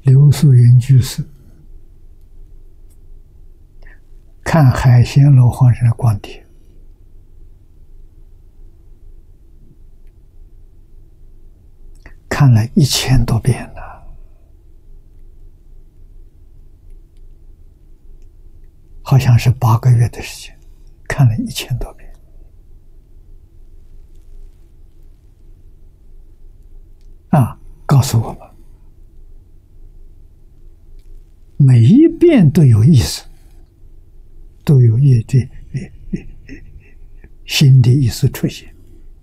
刘素云居士看海鲜罗汉上的光碟，看了1000多遍了，好像是8个月的时间，看了1000多遍。告诉我们，每一遍都有意思，都有新的意思出现，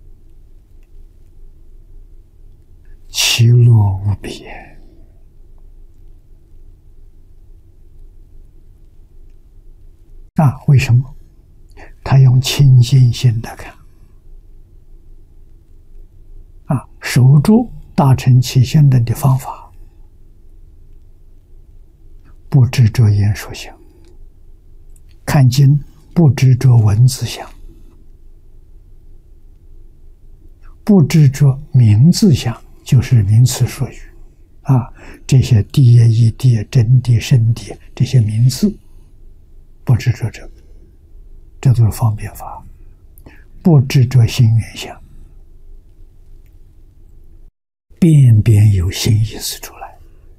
其乐无比。为什么？他用清净心来看，守住大乘起信论的方法，不执着言说相，看经不执着文字相，不执着名字相，就是名词说语这些谛业、义谛、真谛、深谛这些名字，不执着这个，这都是方便法。不执着心缘相，遍遍有新意思出来。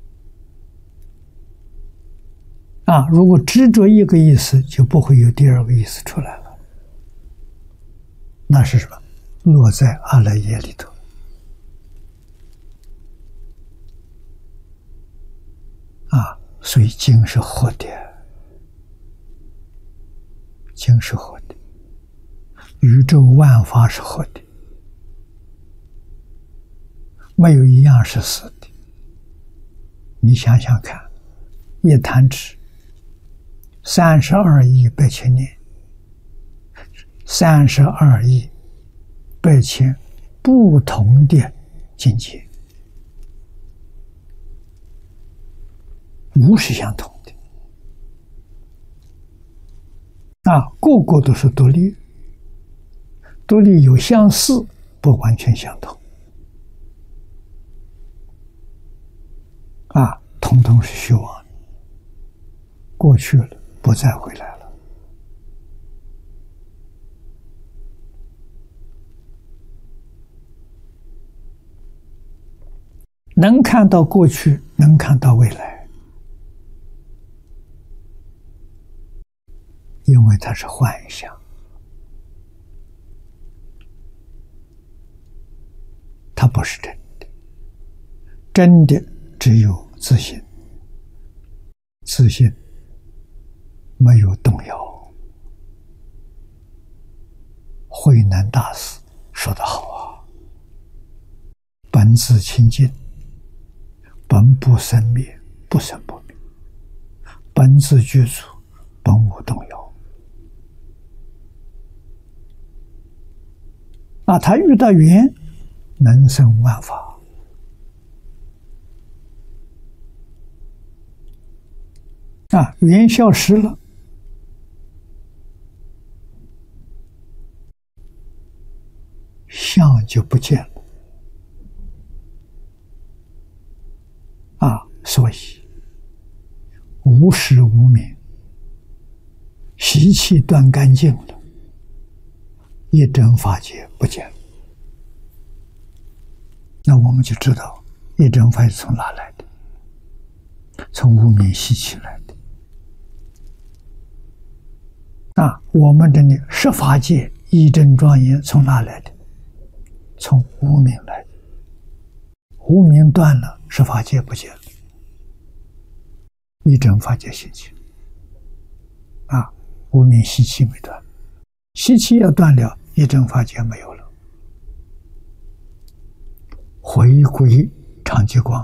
如果执着一个意思，就不会有第二个意思出来了。那是什么？落在阿赖耶里头。所以经是活的，经是活的，宇宙万法是活的，没有一样是死的。你想想看，一弹指32亿8千年，32亿8千不同的境界，无是相同的。个个都是独立，独立有相似，不完全相同。统统是虚妄，过去了，不再回来了。能看到过去，能看到未来，因为它是幻象，它不是真的。真的只有自信，自信没有动摇。慧能大师说得好本自清净，本不生灭，不生不灭，本自具足，本无动摇。他遇到缘，能生万法。缘消失了，相就不见了。所以无始无明，习气断干净了，一真法界不见了。那我们就知道一真法界从哪来的？从无明习气来的。我们这里十法界一真庄严从哪来的？从无明来的。无明断了，十法界不见了，一真法界习气。无明习气没断，习气要断了，一真法界没有了，回归常寂光。